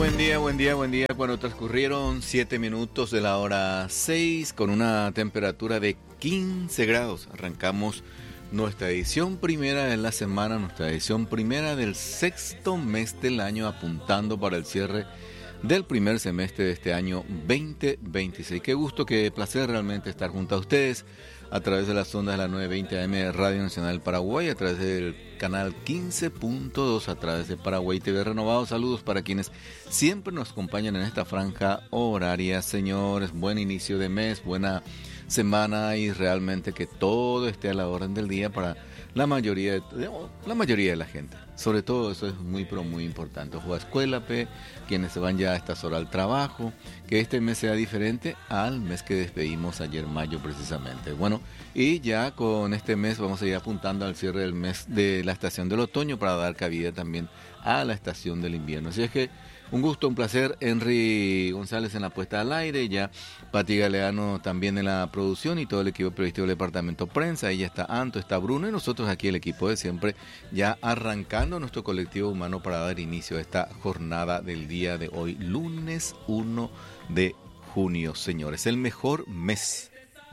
Buen día, buen día, buen día. Cuando transcurrieron 7 minutos de la hora 6 con una temperatura de 15 grados, arrancamos nuestra edición primera de la semana, nuestra edición primera del sexto mes del año, apuntando para el cierre del primer semestre de este año 2026. Qué gusto, qué placer realmente estar junto a ustedes a través de las ondas de la 920 AM de Radio Nacional del Paraguay, a través del canal 15.2, a través de Paraguay TV Renovado. Saludos para quienes siempre nos acompañan en esta franja horaria. Señores, buen inicio de mes, buena semana y realmente que todo esté a la orden del día para la mayoría de la gente. Sobre todo eso es muy pero muy importante. Ojo a escuela, quienes se van ya a estas horas al trabajo, que este mes sea diferente al mes que despedimos ayer mayo precisamente. Bueno, y ya con este mes vamos a ir apuntando al cierre del mes de la estación del otoño para dar cabida también a la estación del invierno. Así es que un gusto, un placer. Henry González en la puesta al aire, ya Pati Galeano también en la producción y todo el equipo periodístico del departamento prensa. Ahí ya está Anto, está Bruno y nosotros aquí el equipo de siempre, ya arrancando nuestro colectivo humano para dar inicio a esta jornada del día de hoy, lunes 1 de junio, señores, el mejor mes.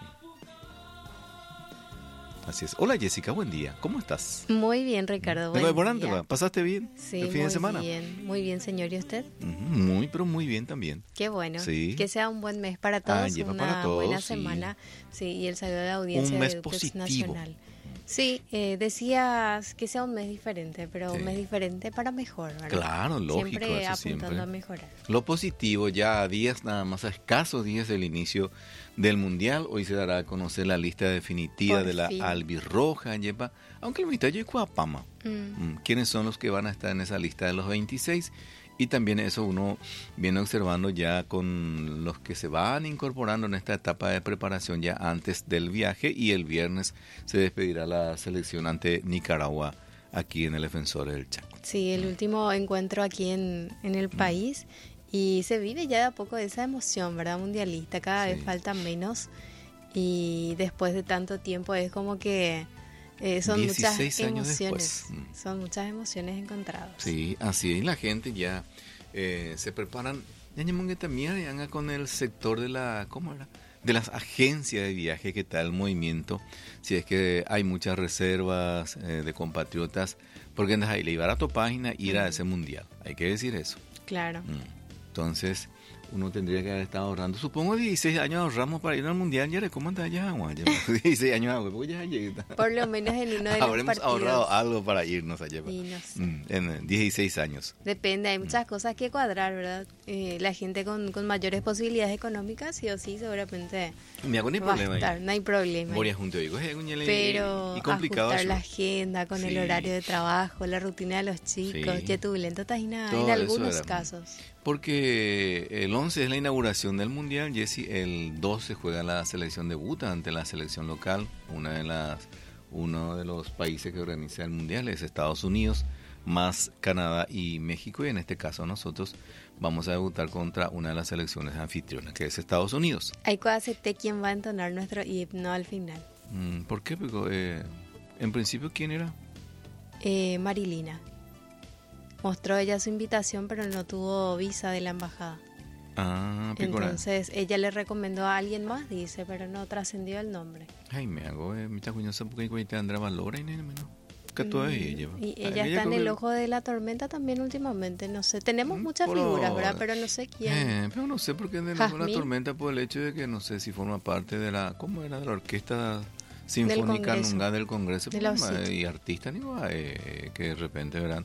Así es. Hola Jessica, buen día. ¿Cómo estás? Muy bien, Ricardo. Buen día. ¿Pasaste bien el fin de semana? Muy bien, señor. ¿Y usted? Muy, pero muy bien también. Qué bueno. Sí. Que sea un buen mes para todos, una buena semana. Sí, y el saludo de la audiencia un mes de positivo. Nacional. Sí, decías que sea un mes diferente, pero un mes diferente para mejor, ¿verdad? Claro, lógico. Siempre eso apuntando siempre a mejorar. Lo positivo, ya a días nada más, a escasos días del inicio del Mundial, hoy se dará a conocer la lista definitiva de la albirroja, yepa, aunque el mitad es Cuapama. ¿Quiénes son los que van a estar en esa lista de los 26? Y también eso uno viene observando ya con los que se van incorporando en esta etapa de preparación ya antes del viaje, y el viernes se despedirá la selección ante Nicaragua aquí en el Defensor del Chaco. Sí, el último encuentro aquí en el país, y se vive ya de a poco esa emoción, ¿verdad? Mundialista, cada vez falta menos, y después de tanto tiempo es como que son muchas emociones, son muchas emociones encontradas. Sí, así es, la gente ya se preparan, ya también con el sector de la, ¿cómo era? De las agencias de viaje, que está el movimiento, si es que hay muchas reservas de compatriotas, porque andas ahí, le iba a tu página ir a ese mundial, hay que decir eso. Claro. Entonces, uno tendría que haber estado ahorrando. Supongo 16 años ahorramos para ir al mundial. Ya, ¿cómo anda ya? 16 años, pues ya llegué. Por lo menos en uno de los habremos partidos. Ahorrado algo para irnos allá. Y no sé. En 16 años. Depende, hay muchas cosas que cuadrar, ¿verdad? La gente con mayores posibilidades económicas, sí o sí, seguramente no hay problema. Pero y complicado ajustar la agenda con el horario de trabajo, la rutina de los chicos, turbulento en algunos casos. Porque el 11 es la inauguración del Mundial, Jessy, el 12 juega la selección debuta ante la selección local, uno de los países que organiza el Mundial es Estados Unidos, más Canadá y México, y en este caso nosotros vamos a debutar contra una de las selecciones anfitrionas, que es Estados Unidos. Hay que aceptar quién va a entonar nuestro himno al final. ¿Por qué? Porque en principio, ¿quién era? Marilina. Mostró ella su invitación, pero no tuvo visa de la embajada. Entonces ella le recomendó a alguien más, dice, pero no trascendió el nombre. Ay, me hago, mi tacuñosa, porque te andrá valora y no. Que todo ella. Y ella está en el ojo de la tormenta también últimamente, no sé. Tenemos muchas figuras, ¿verdad? Pero no sé quién. Pero no sé por qué en el ojo de la tormenta, por el hecho de que no sé si forma parte de la, ¿cómo era? De la orquesta sinfónica nunca del Congreso. Y artistas, que de repente verán.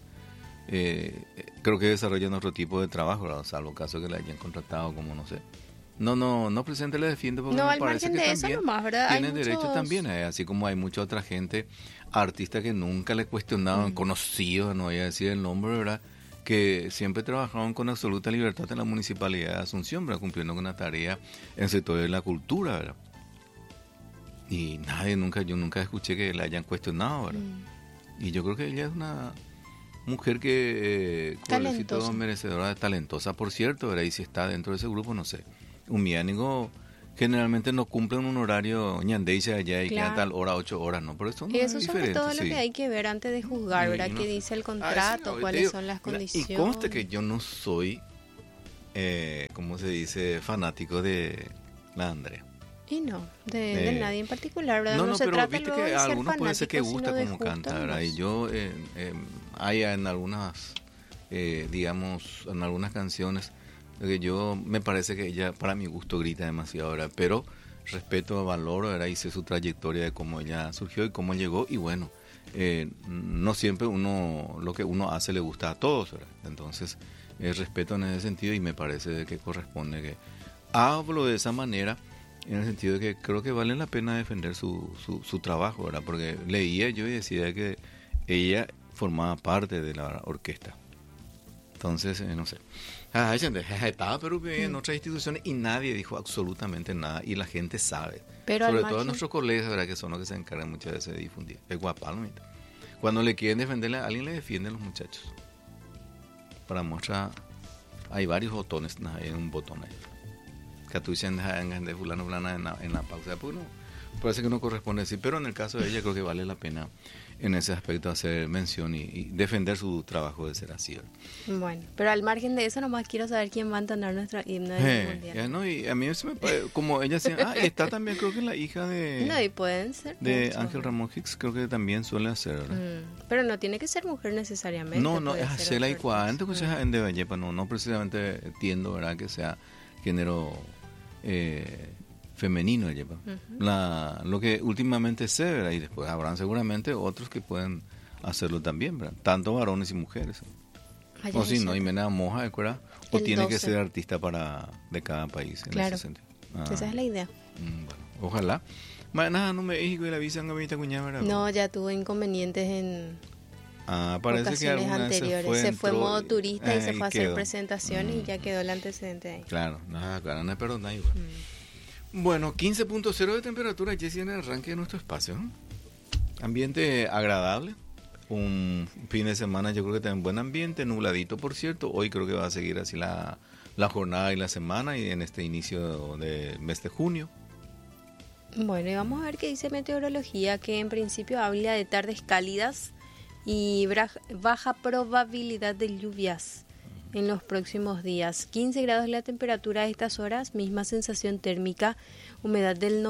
Creo que desarrollan otro tipo de trabajo, ¿verdad? Salvo caso que la hayan contratado como no sé. No presente le defiende porque me parece que también nomás, ¿verdad? Tienen derecho también, así como hay mucha otra gente, artistas que nunca le cuestionaban, conocidos, no voy a decir el nombre, ¿verdad? Que siempre trabajaban con absoluta libertad en la municipalidad de Asunción, ¿verdad? Cumpliendo con una tarea en el sector de la cultura, ¿verdad? Y yo nunca escuché que la hayan cuestionado, ¿verdad? Y yo creo que ella es una mujer que merecedora, talentosa, por cierto, ¿verdad? Y si está dentro de ese grupo, no sé. Un miánigo generalmente no cumplen un horario ñandeixa allá y queda tal hora, 8 horas, ¿no? Pero esto no es diferente. Eso sobre todo lo que hay que ver antes de juzgar, ¿verdad? ¿Qué dice el contrato? ¿Cuáles son las condiciones? Y conste que yo no soy ¿cómo se dice? Fanático de la Andrea. Y no, de nadie en particular, ¿verdad? No, se pero trata viste luego que de a ser algunos puede ser que fanático, gusta sino de como justo canta, ¿verdad? nomás. Y yo, hay en algunas, digamos, en algunas canciones, que yo, me parece que ella, para mi gusto, grita demasiado, ¿verdad? Pero respeto, valoro, ¿verdad? Hice su trayectoria de cómo ella surgió y cómo llegó, y bueno, no siempre lo que uno hace le gusta a todos, ¿verdad? Entonces, respeto en ese sentido y me parece que corresponde que hablo de esa manera, en el sentido de que creo que vale la pena defender su trabajo, ¿verdad? Porque leía yo y decía que ella formaba parte de la orquesta. Entonces, no sé. Estaba pero en otras instituciones y nadie dijo absolutamente nada y la gente sabe. Pero sobre al todo margen... nuestros colegas, ¿verdad? Que son los que se encargan muchas veces de difundir. Es guapalmita. Cuando le quieren defenderle a alguien, le defienden los muchachos. Para muestra, hay varios botones, hay un botón ahí. Que tú dices de fulano en la pausa, pues no, parece que no corresponde decir, pero en el caso de ella creo que vale la pena en ese aspecto hacer mención y defender su trabajo de ser así, ¿verdad? Bueno, pero al margen de eso nomás quiero saber quién va a entonar nuestro himno del mundial. Ya no, y a mí se me parece, como ella decía, y está también creo que la hija de... No, y pueden ser de muchos. Ángel Ramón Hicks, creo que también suele hacer, ¿verdad? Pero no tiene que ser mujer necesariamente. No, puede es ser hacerla otro igual, antes que artista. sea en de Vallepa, no precisamente entiendo, ¿verdad? Que sea género femenino de Vallepa. Lo que últimamente sé, ¿verdad? Y después habrán seguramente otros que pueden hacerlo también, ¿verdad? Tanto varones y mujeres. Allá O si es no, otro. Jimena Moja, ¿verdad? O El tiene que 12. ser artista de cada país en Claro. ese sentido. Esa es la idea. Bueno, ojalá. Nada, no me dijo y la avisan a mi cuñada, ¿verdad? No, ya tuvo inconvenientes en Parece que ocasiones alguna vez anteriores. Se fue en entró modo turista y se fue a hacer quedó. presentaciones y ya quedó el antecedente ahí. Claro, no es perdona igual. Bueno, 15.0 de temperatura, Jessie, en el arranque de nuestro espacio, ¿no? Ambiente agradable. Un fin de semana yo creo que está en buen ambiente, nubladito por cierto. Hoy creo que va a seguir así la jornada y la semana y en este inicio del mes de junio. Bueno, y vamos a ver qué dice meteorología, que en principio habla de tardes cálidas y baja probabilidad de lluvias en los próximos días. 15 grados la temperatura a estas horas, misma sensación térmica, humedad del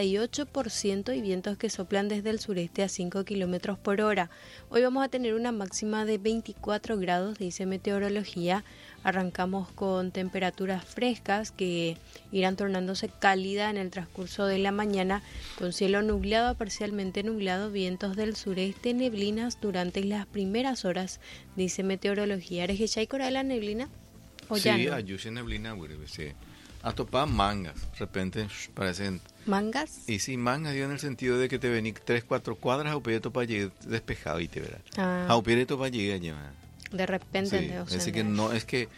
98% y vientos que soplan desde el sureste a 5 kilómetros por hora. Hoy vamos a tener una máxima de 24 grados, dice meteorología. Arrancamos con temperaturas frescas que irán tornándose cálidas en el transcurso de la mañana, con cielo nublado a parcialmente nublado, vientos del sureste, neblinas durante las primeras horas, dice meteorología. ¿Eres ya de la neblina? ¿O ya Sí, no? ayuda neblina, güey, sí. A topar mangas, de repente parecen... ¿Mangas? Y sí, mangas, digo, en el sentido de que te venís 3-4 cuadras a upire topa llegar despejado y te verás. A upire topa llegar ya. De repente. Sí, así que no es que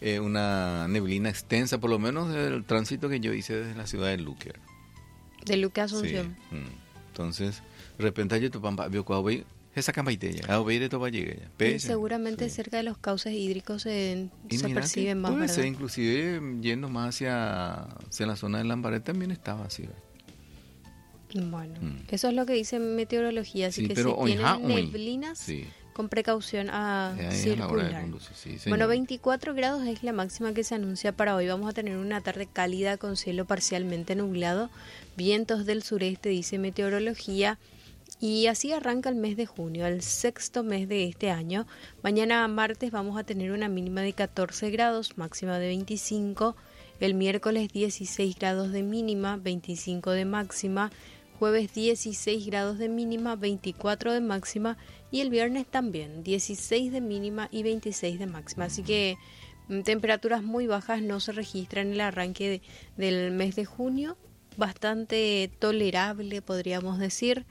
una neblina extensa, por lo menos el tránsito que yo hice desde la ciudad de Luque. De Luque a Asunción. Sí. Entonces, de repente yo topan vio cuando voy esa campaitella, a upire topa llegar ya. Y seguramente cerca de los cauces hídricos se mira perciben más, puede ¿verdad? ser, inclusive yendo más hacia la zona de Lambaret también estaba así, ¿verdad? Bueno, eso es lo que dice meteorología, así Sí, que pero si tienen hoy, neblinas, sí. con precaución a Es a la hora de circular. conducir, sí, señor. Bueno, 24 grados es la máxima que se anuncia para hoy. Vamos a tener una tarde cálida con cielo parcialmente nublado, vientos del sureste, dice meteorología. Y así arranca el mes de junio, el sexto mes de este año. Mañana martes vamos a tener una mínima de 14 grados, máxima de 25. El miércoles 16 grados de mínima, 25 de máxima. Jueves 16 grados de mínima, 24 de máxima. Y el viernes también, 16 de mínima y 26 de máxima. Así que temperaturas muy bajas no se registran en el arranque del mes de junio. Bastante tolerable, podríamos decir.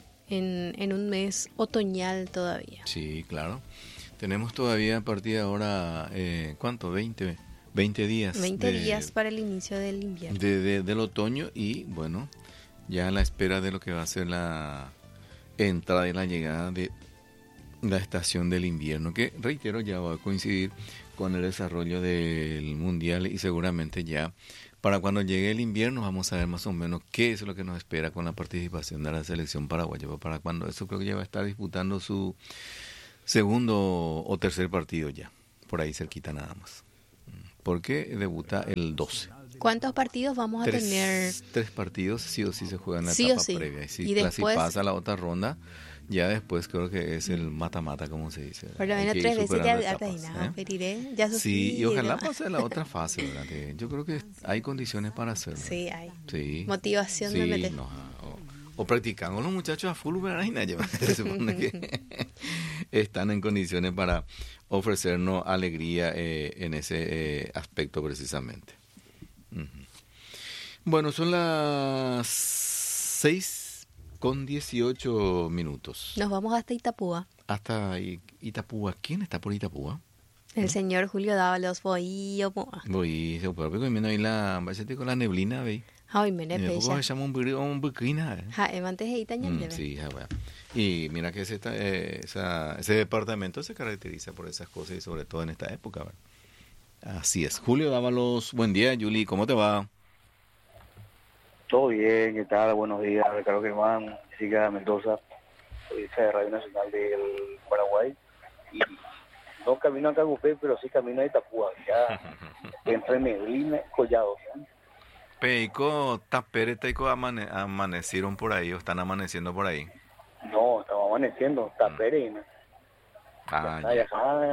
En un mes otoñal todavía. Sí, claro. Tenemos todavía a partir de ahora, ¿cuánto? 20 días. 20 días para el inicio del invierno. Del otoño y, bueno, ya a la espera de lo que va a ser la entrada y la llegada de la estación del invierno, que, reitero, ya va a coincidir con el desarrollo del Mundial y seguramente ya para cuando llegue el invierno vamos a ver más o menos qué es lo que nos espera con la participación de la selección paraguaya. Para cuando eso creo que ya va a estar disputando su segundo o tercer partido ya, por ahí cerquita nada más. porque debuta el 12. ¿Cuántos partidos vamos a tener? 3 partidos, sí o sí se juegan en la Sí etapa o sí. previa. Y si Y después, pasa a la otra ronda, ya después creo que es el mata-mata, como se dice. por lo Hay menos que ir 3 veces superando ya etapas, terminamos, ya Sí, y ojalá sucedido. pase a la otra fase, ¿verdad? Yo creo que hay condiciones para hacerlo. Sí, hay. Sí. Motivación de meter. No, o practicando los muchachos a full, ¿verdad? Se supone que están en condiciones para ofrecernos alegría en ese aspecto precisamente. Ujú. Bueno, son las 6:18. Nos vamos hasta Itapúa. Hasta Itapúa. ¿Quién está por Itapúa? El señor Julio Dávalos, voy Voy, se puede comiendo ahí con la neblina, ¿veis? Ay, me Y después se llama un buquina, antes de Itañan sí, bueno. Y mira que ese departamento se caracteriza por esas cosas y sobre todo en esta época, ¿verdad? Así es. Julio Dávalos, buen día, Yuli, ¿cómo te va? Todo bien, ¿qué tal? Buenos días, Ricardo Germán, Jessica Mendoza, periodista de Radio Nacional del Paraguay. Y no camino a Cagupé, pero sí camino a Itapúa, ya entre neblina y collados. ¿No? Peico, Tapere, Teico amanecieron por ahí o están amaneciendo por ahí. No, estamos amaneciendo, Tapere. Ya.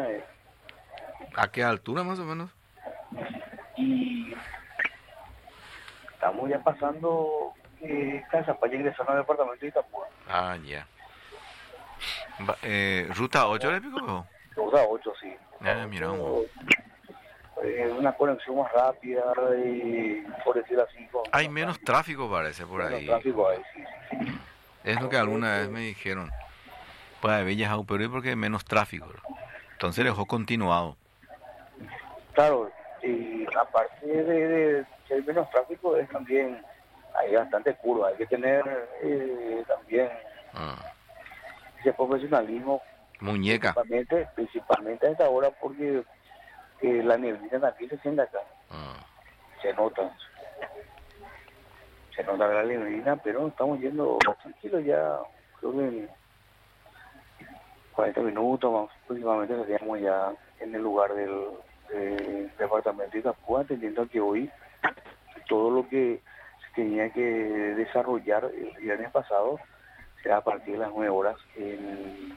¿A qué altura más o menos? Y estamos ya pasando casa para ingresar al departamento de Itapúa. Ya. ¿Ruta 8 le pico? Ruta 8, sí. Mira. Una conexión más rápida y por decir así. Hay menos tráfico parece por ahí. Menos tráfico hay, sí. Es lo que alguna vez me dijeron. Pues a Bellas Perú porque hay menos tráfico. Entonces dejó continuado. Claro, y aparte de ser menos tráfico es también, hay bastante curva, hay que tener también ese profesionalismo. Muñeca. Principalmente a esta hora porque la neblina también se siente acá. Se nota la neblina, pero estamos yendo tranquilos ya, creo que en 40 minutos más aproximadamente estaríamos ya en el lugar del departamento de Itapúa, entendiendo que hoy todo lo que se tenía que desarrollar el viernes pasado será a partir de las 9 horas en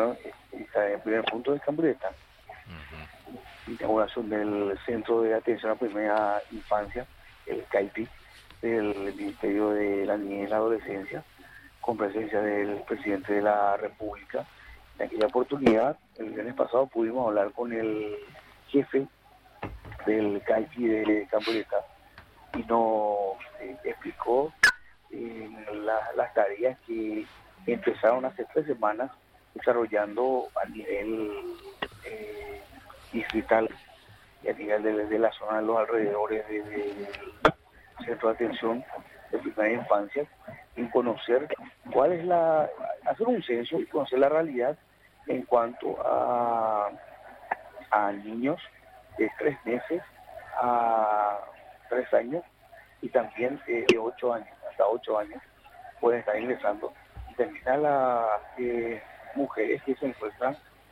el primer punto de Cambureta. Inauguración del Centro de Atención a Primera Infancia, el CAIPI, del Ministerio de la Niñez y la Adolescencia, con presencia del presidente de la República. En aquella oportunidad, el viernes pasado, pudimos hablar con el jefe del CAIPI de Cambureta y nos explicó las tareas que empezaron hace 3 semanas desarrollando a nivel distrital y a nivel de la zona de los alrededores del centro de atención de primera infancia, en conocer cuál es hacer un censo y conocer la realidad en cuanto a niños de 3 meses a 3 años y también de 8 años, hasta 8 años pueden estar ingresando, y también a las mujeres que se encuentran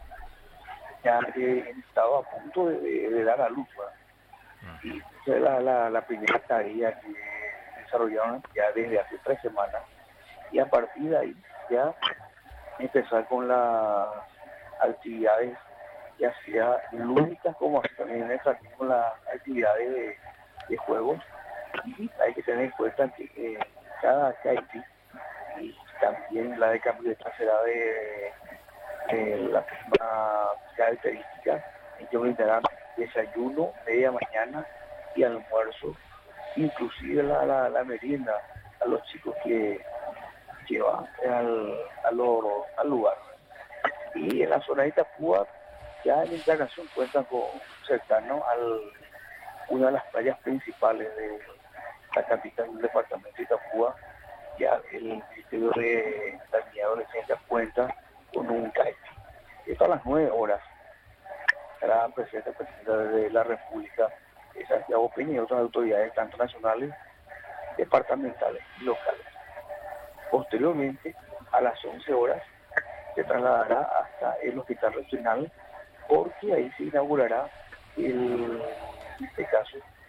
ya en estado a punto de dar a luz. Y esa es la primera tarea que desarrollaron ya desde hace 3 semanas, y a partir de ahí ya empezar con las actividades ya sea lúdicas como también con las actividades de juegos. Y hay que tener en cuenta que cada CAIPI y también la de Cambureta será de la misma característica, en que brindarán desayuno, media mañana y almuerzo, inclusive la merienda a los chicos que van al lugar. Y en la zona de Itapúa ya en la integración cuentan con cercano a una de las playas principales de la capital del departamento de Itapúa. Ya el Ministerio de la Niñez y Adolescencia cuenta con un CAIPI. Esto a las 9 horas estará presente el presidente de la República, Santiago Peña, y otras autoridades tanto nacionales, departamentales y locales. Posteriormente, a las 11 horas, se trasladará hasta el hospital regional, porque ahí se inaugurará el este caso,